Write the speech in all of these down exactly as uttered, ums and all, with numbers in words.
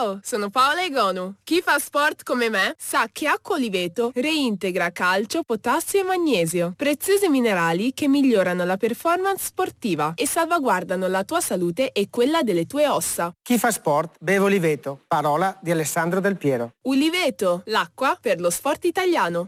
Ciao, sono Paola Egonu. Chi fa sport come me sa che Acqua Oliveto reintegra calcio, potassio e magnesio, preziosi minerali che migliorano la performance sportiva e salvaguardano la tua salute e quella delle tue ossa. Chi fa sport beve Oliveto, parola di Alessandro Del Piero. Oliveto, l'acqua per lo sport italiano.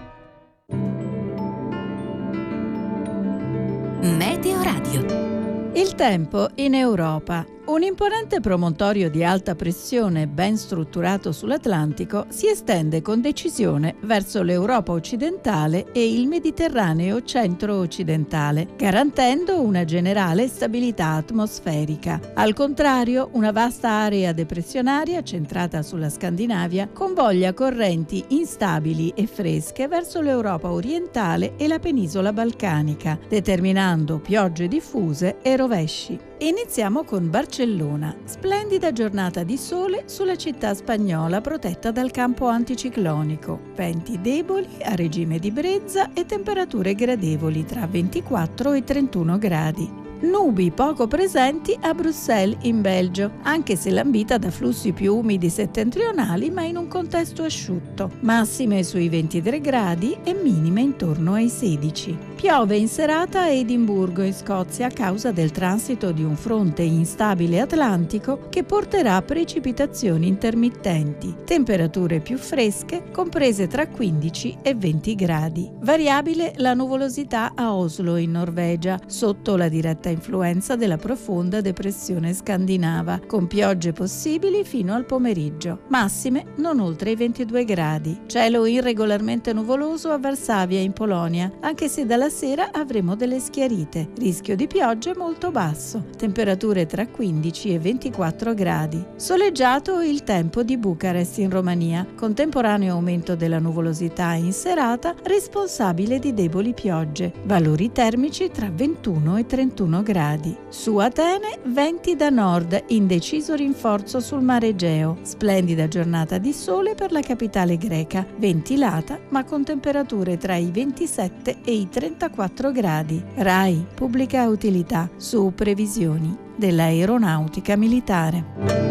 Meteo Radio. Il tempo in Europa. Un imponente promontorio di alta pressione ben strutturato sull'Atlantico si estende con decisione verso l'Europa occidentale e il Mediterraneo centro-occidentale, garantendo una generale stabilità atmosferica. Al contrario, una vasta area depressionaria centrata sulla Scandinavia convoglia correnti instabili e fresche verso l'Europa orientale e la penisola balcanica, determinando piogge diffuse e rovesci. Iniziamo con Barcellona. Splendida giornata di sole sulla città spagnola protetta dal campo anticiclonico. Venti deboli a regime di brezza e temperature gradevoli tra ventiquattro e trentuno gradi. Nubi poco presenti a Bruxelles in Belgio, anche se lambita da flussi più umidi settentrionali ma in un contesto asciutto. Massime sui ventitré gradi e minime intorno ai sedici. Piove in serata a Edimburgo in Scozia a causa del transito di un fronte instabile atlantico che porterà precipitazioni intermittenti. Temperature più fresche comprese tra quindici e venti gradi. Variabile la nuvolosità a Oslo in Norvegia, sotto la diretta influenza della profonda depressione scandinava, con piogge possibili fino al pomeriggio. Massime non oltre i ventidue gradi. Cielo irregolarmente nuvoloso a Varsavia in Polonia, anche se dalla sera avremo delle schiarite. Rischio di piogge molto basso. Temperature tra quindici e ventiquattro gradi. Soleggiato il tempo di Bucarest in Romania, contemporaneo aumento della nuvolosità in serata, responsabile di deboli piogge. Valori termici tra ventuno e trentuno gradi. Su Atene venti da nord, indeciso rinforzo sul mare Egeo. Splendida giornata di sole per la capitale greca, ventilata ma con temperature tra i ventisette e i trentaquattro gradi. RAI, pubblica utilità, su previsioni dell'aeronautica militare.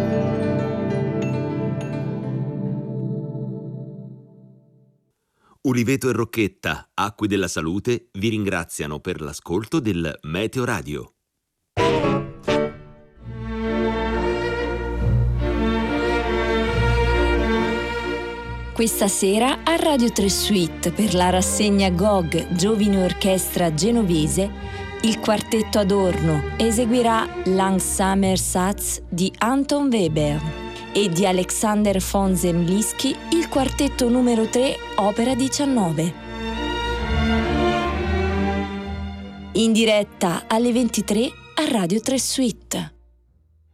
Oliveto e Rocchetta, Acque della Salute, vi ringraziano per l'ascolto del Meteo Radio. Questa sera a Radio tre Suite per la rassegna G O G Giovine Orchestra Genovese, il quartetto Adorno eseguirà Langsamer-Satz di Anton Webern e di Alexander von Zemlinsky il quartetto numero tre, opera diciannove. In diretta alle ventitré a Radio tre Suite.